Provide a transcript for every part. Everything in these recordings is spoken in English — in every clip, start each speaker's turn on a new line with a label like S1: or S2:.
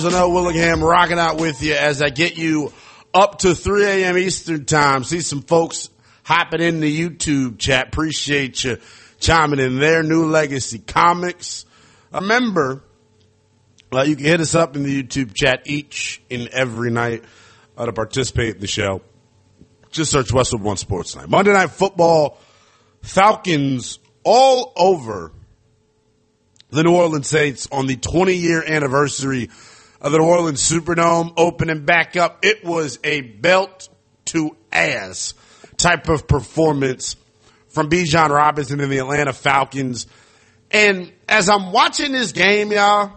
S1: Noah Willingham rocking out with you as I get you up to 3 a.m. Eastern time. See some folks hopping in the YouTube chat. Appreciate you chiming in there. New Legacy Comics. Remember, you can hit us up in the YouTube chat each and every night to participate in the show. Just search Westwood One Sports Night. Monday Night Football, Falcons all over the New Orleans Saints on the 20-year anniversary of the New Orleans Superdome opening back up. It was a belt-to-ass type of performance from Bijan Robinson and the Atlanta Falcons. And as I'm watching this game, y'all,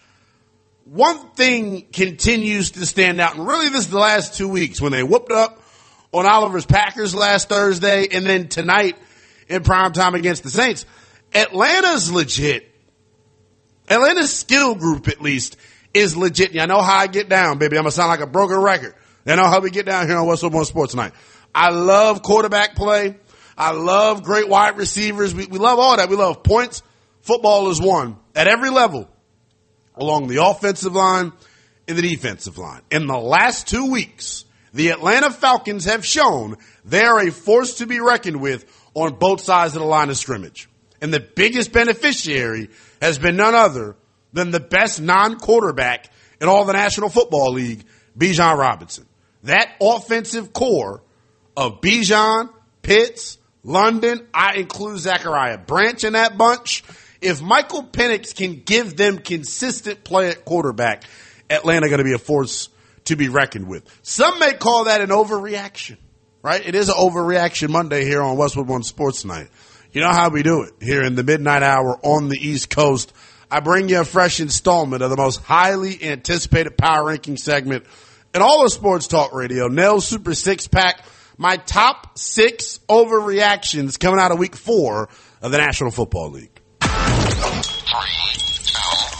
S1: one thing continues to stand out, and really this is the last 2 weeks when they whooped up on Oliver's Packers last Thursday and then tonight in primetime against the Saints. Atlanta's legit. Atlanta's skill group, at least, is legit. I know how I get down, baby. I'm going to sound like a broken record. I know how we get down here on Westwood One Sports Night. I love quarterback play. I love great wide receivers. We love all that. We love points. Football is won at every level along the offensive line and the defensive line. In the last 2 weeks, the Atlanta Falcons have shown they're a force to be reckoned with on both sides of the line of scrimmage. And the biggest beneficiary has been none other than the best non-quarterback in all the National Football League, Bijan Robinson. That offensive core of Bijan, Pitts, London, I include Zachariah Branch in that bunch. If Michael Penix can give them consistent play at quarterback, Atlanta going to be a force to be reckoned with. Some may call that an overreaction, right? It is an overreaction Monday here on Westwood One Sports Night. You know how we do it here in the midnight hour on the East Coast. I bring you a fresh installment of the most highly anticipated power ranking segment in all of sports talk radio, Nell's Super Six Pack. My top 6 overreactions coming out of week 4 of the National Football League.
S2: 3,